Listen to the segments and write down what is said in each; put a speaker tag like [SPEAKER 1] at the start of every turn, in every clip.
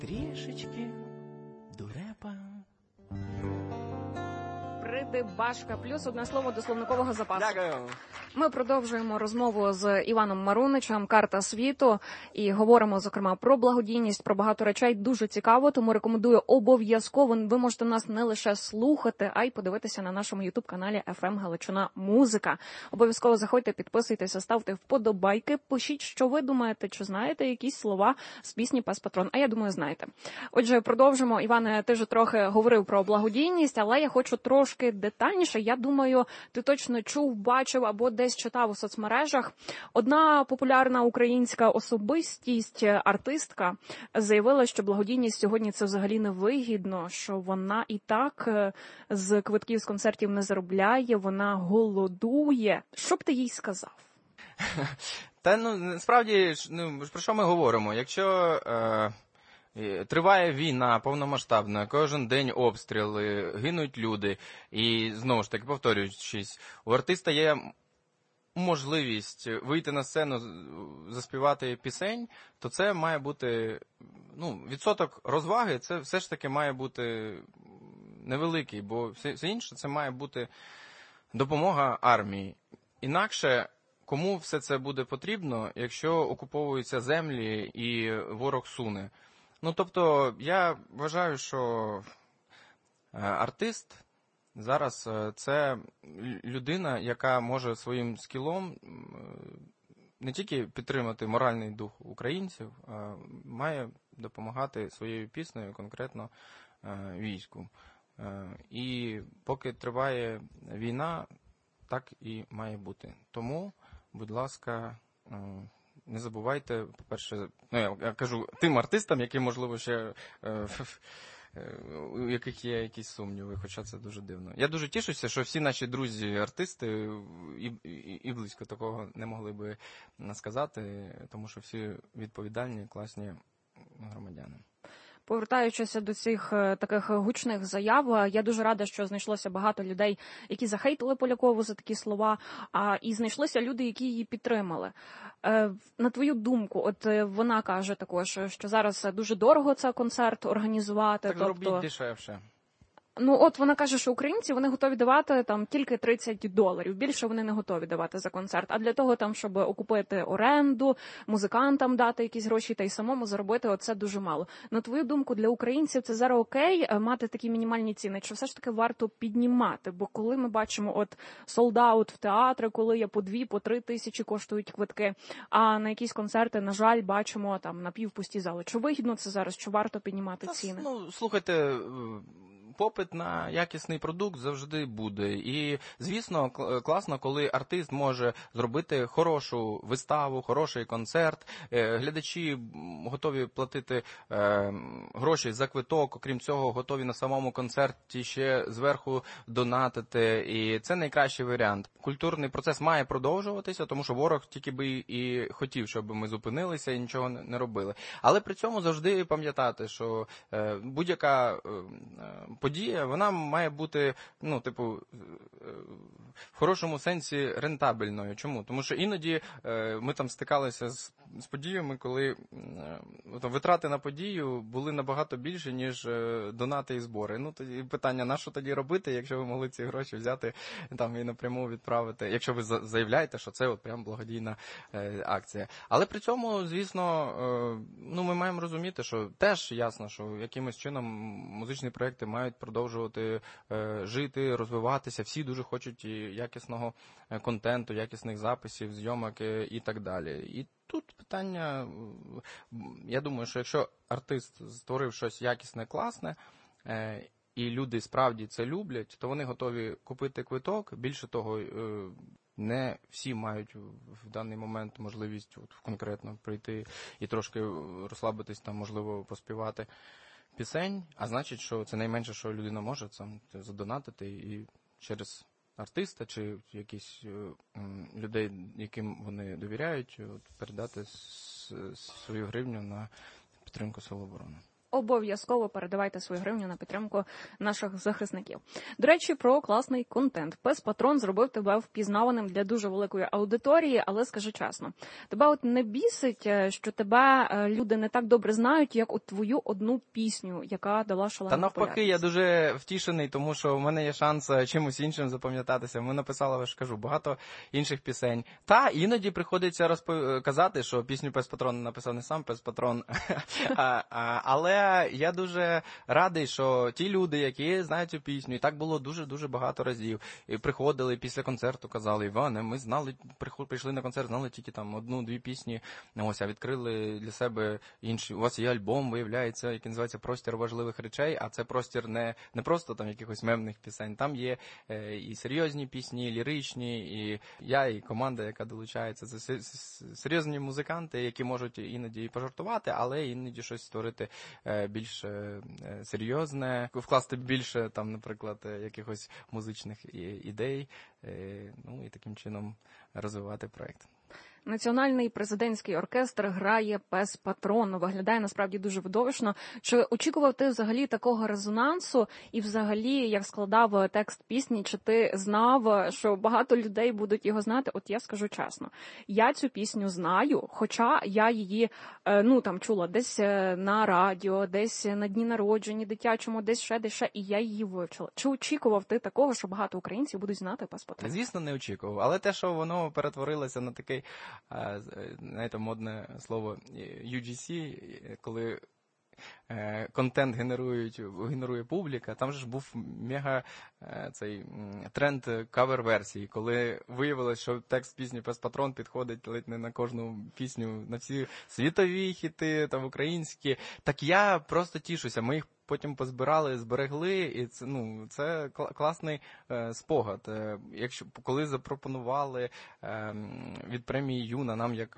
[SPEAKER 1] Трішечки дурепа.
[SPEAKER 2] Придибашка. Плюс одне слово до словникового запасу.
[SPEAKER 1] Дякую.
[SPEAKER 2] Ми продовжуємо розмову з Іваном Маруничем «Карта світу» і говоримо, зокрема, про благодійність, про багато речей. Дуже цікаво, тому рекомендую обов'язково. Ви можете нас не лише слухати, а й подивитися на нашому ютуб-каналі FM Галичина Музика. Обов'язково заходьте, підписуйтеся, ставте вподобайки, пишіть, що ви думаєте, чи знаєте якісь слова з пісні «Пес Патрон». А я думаю, знаєте. Отже, продовжимо. Іване, ти вже трохи говорив про благодійність, але я хочу трошки детальніше. Я думаю, ти точно чув, бачив або десь читав у соцмережах. Одна популярна українська особистість, артистка, заявила, що благодійність сьогодні це взагалі не вигідно, що вона і так з квитків з концертів не заробляє, вона голодує. Що б ти їй сказав?
[SPEAKER 1] Та, насправді, про що ми говоримо? Якщо триває війна повномасштабна, кожен день обстріли, гинуть люди, і, знову ж таки, повторюючись, у артиста є можливість вийти на сцену, заспівати пісень, то це має бути, відсоток розваги, це все ж таки має бути невеликий, бо все інше це має бути допомога армії. Інакше кому все це буде потрібно, якщо окуповуються землі і ворог суне? Тобто, я вважаю, що артист зараз це людина, яка може своїм скілом не тільки підтримати моральний дух українців, а має допомагати своєю піснею конкретно війську. І поки триває війна, так і має бути. Тому, будь ласка, не забувайте, по-перше, я кажу тим артистам, які, можливо, ще у яких є якісь сумніви, хоча це дуже дивно. Я дуже тішуся, що всі наші друзі-артисти і близько такого не могли би сказати, тому що всі відповідальні, класні громадяни.
[SPEAKER 2] Повертаючись до цих таких гучних заяв, я дуже рада, що знайшлося багато людей, які захейтили Полякову за такі слова, і знайшлися люди, які її підтримали. На твою думку, от вона каже також, що зараз дуже дорого цей концерт організувати.
[SPEAKER 1] Так зробіть дешевше.
[SPEAKER 2] От вона каже, що українці, вони готові давати там тільки $30. Більше вони не готові давати за концерт. А для того, там, щоб окупити оренду, музикантам дати якісь гроші та й самому заробити, оце дуже мало. На твою думку, для українців це зараз окей мати такі мінімальні ціни? Чи все ж таки варто піднімати? Бо коли ми бачимо солд-аут в театри, коли є по 2, по 3 тисячі коштують квитки, а на якісь концерти, на жаль, бачимо там напівпусті зали. Чи вигідно це зараз? Чи варто піднімати ціни?
[SPEAKER 1] Слухайте, попит на якісний продукт завжди буде. І, звісно, класно, коли артист може зробити хорошу виставу, хороший концерт. Глядачі готові платити гроші за квиток, окрім цього, готові на самому концерті ще зверху донатити. І це найкращий варіант. Культурний процес має продовжуватися, тому що ворог тільки би і хотів, щоб ми зупинилися і нічого не робили. Але при цьому завжди пам'ятати, що будь-яка подія, вона має бути, в хорошому сенсі рентабельною. Чому? Тому що іноді ми там стикалися з подіями, коли витрати на подію були набагато більше, ніж донати і збори. Тоді питання, на що тоді робити, якщо ви могли ці гроші взяти там і напряму відправити, якщо ви заявляєте, що це прям благодійна акція. Але при цьому, звісно, ми маємо розуміти, що теж ясно, що якимось чином музичні проекти мають продовжувати жити, розвиватися. Всі дуже хочуть якісного контенту, якісних записів, зйомок і так далі. І тут питання, я думаю, що якщо артист створив щось якісне, класне, і люди справді це люблять, то вони готові купити квиток. Більше того, не всі мають в даний момент можливість конкретно прийти і трошки розслабитись, там, можливо, поспівати пісень, а значить, що це найменше, що людина може, це задонатити і через артиста чи якісь людей, яким вони довіряють, передати свою гривню на підтримку Сил оборони.
[SPEAKER 2] обов'язково передавайте свою гривню на підтримку наших захисників. До речі, про класний контент. Пес Патрон зробив тебе впізнаваним для дуже великої аудиторії, але скажи чесно, тебе от не бісить, що тебе люди не так добре знають, як от твою одну пісню, яка дала шалену
[SPEAKER 1] Та навпаки,
[SPEAKER 2] популярність?
[SPEAKER 1] я дуже втішений, тому що в мене є шанс чимось іншим запам'ятатися. Ми написали, я ж кажу, багато інших пісень. Та іноді приходиться казати, що пісню «Пес Патрон» написав не сам Пес Патрон. Але я дуже радий, що ті люди, які знають цю пісню, і так було дуже-дуже багато разів, і приходили після концерту, казали: Іване, ми знали, прийшли на концерт, знали тільки там одну-дві пісні, ось, а відкрили для себе інші. У вас є альбом, виявляється, який називається «Простір важливих речей», а це простір не просто там якихось мемних пісень, там є і серйозні пісні, і ліричні, і я, і команда, яка долучається. Це серйозні музиканти, які можуть іноді і пожартувати, але іноді щось створити більш серйозне, вкласти більше, там, наприклад, якихось музичних ідей, ну і таким чином розвивати проєкт.
[SPEAKER 2] Національний президентський оркестр грає «Пес Патрон». Виглядає насправді дуже видовищно. Чи очікував ти взагалі такого резонансу? І взагалі, як складав текст пісні, чи ти знав, що багато людей будуть його знати? От я скажу чесно, я цю пісню знаю, хоча я її, чула десь на радіо, десь на дні народження дитячому, десь ще, і я її вивчила. Чи очікував ти такого, що багато українців будуть знати «Пес Патрон»?
[SPEAKER 1] Звісно, не очікував, але те, що воно перетворилося на такий, знаєте, модне слово UGC, коли контент генерує публіка, там же ж був мега цей тренд кавер-версії, коли виявилось, що текст пісні «Пес Патрон» підходить ледь не на кожну пісню, на всі світові хіти, там українські. Так я просто тішуся, ми їх потім позбирали, зберегли, і це класний спогад. Коли запропонували від премії «Юна» нам, як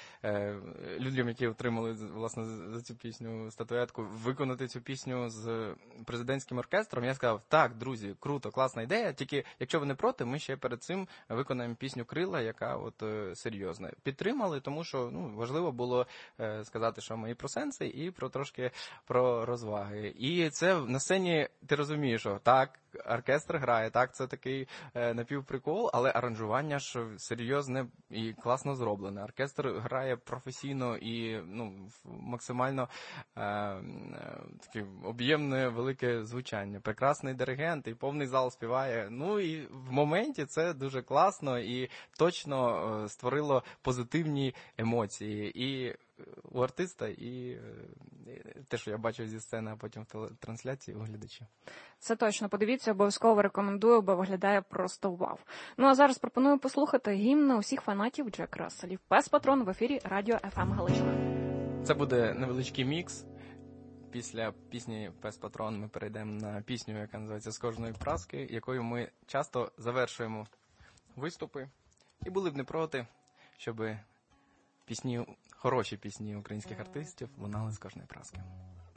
[SPEAKER 1] людям, які отримали, власне, за цю пісню статуетку, виконати цю пісню з президентським оркестром, я сказав: так, друзі, круто, класна ідея, тільки, якщо ви не проти, ми ще перед цим виконаємо пісню «Крила», яка от серйозна. Підтримали, тому що важливо було сказати, що ми і про сенси, і трошки про розваги. І це на сцені, ти розумієш, що так, оркестр грає, так, це такий напівприкол, але аранжування ж серйозне і класно зроблене. Оркестр грає професійно і максимально таке об'ємне, велике звучання. Прекрасний диригент і повний зал співає. Ну і в моменті це дуже класно і точно створило позитивні емоції. І у артиста, і те, що я бачив зі сцени, а потім в телетрансляції у глядачів.
[SPEAKER 2] Це точно. Подивіться, обов'язково рекомендую, бо виглядає просто вау. Ну а зараз пропоную послухати гімн усіх фанатів Джек Расселів. «Пес Патрон» в ефірі Радіо ФМ Галичина.
[SPEAKER 1] Це буде невеличкий мікс. Після пісні «Пес Патрон» ми перейдемо на пісню, яка називається «З кожної праски», якою ми часто завершуємо виступи. І були б не проти, щоб хороші пісні українських артистів лунали з кожної праски.